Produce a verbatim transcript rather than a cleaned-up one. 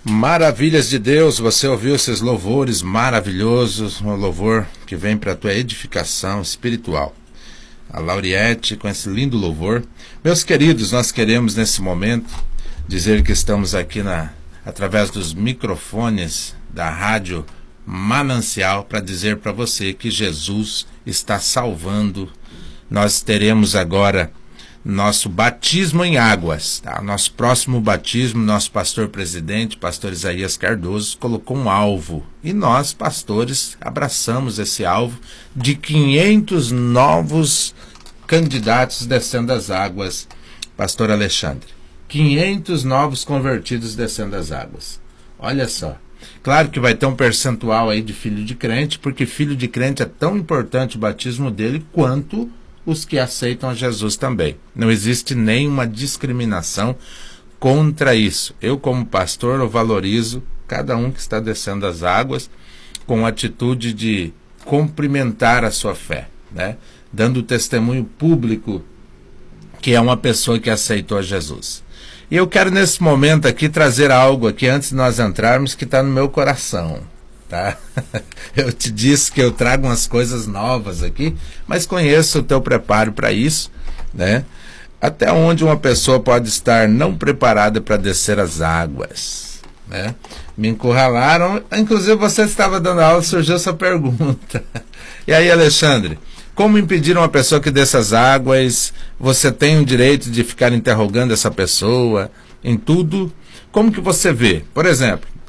Maravilhas de Deus, você ouviu esses louvores maravilhosos, um louvor que vem para a tua edificação espiritual. A Lauriette com esse lindo louvor. Meus queridos, nós queremos nesse momento dizer que estamos aqui na, através dos microfones da Rádio Manancial para dizer para você que Jesus está salvando. Nós teremos agora nosso batismo em águas, tá? Nosso próximo batismo, nosso pastor presidente, pastor Isaías Cardoso, colocou um alvo. E nós, pastores, abraçamos esse alvo de quinhentos novos candidatos descendo as águas, pastor Alexandre. quinhentos novos convertidos descendo as águas. Olha só. Claro que vai ter um percentual aí de filho de crente, porque filho de crente é tão importante o batismo dele quanto os que aceitam a Jesus também. Não existe nenhuma discriminação contra isso. Eu, como pastor, eu valorizo cada um que está descendo as águas com a atitude de cumprimentar a sua fé, né? Dando testemunho público que é uma pessoa que aceitou a Jesus. E eu quero nesse momento aqui trazer algo aqui antes de nós entrarmos que está no meu coração. Tá? Eu te disse que eu trago umas coisas novas aqui, mas conheço o teu preparo para isso, né? Até onde uma pessoa pode estar não preparada para descer as águas, né? Me encurralaram, inclusive você estava dando aula, surgiu essa pergunta. E aí, Alexandre, como impedir uma pessoa que desça as águas? Você tem o direito de ficar interrogando essa pessoa em tudo? Como que você vê? Por exemplo,